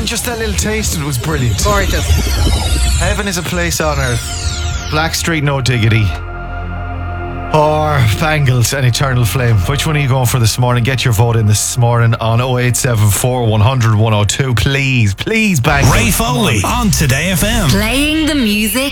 even just that little taste, it was brilliant. Gorgeous. Heaven is a place on earth. Blackstreet, No Diggity. Or Bangles and Eternal Flame. Which one are you going for this morning? Get your vote in this morning on 0874 100 102. Please, Bangles. Ray Foley on Today FM. Playing the music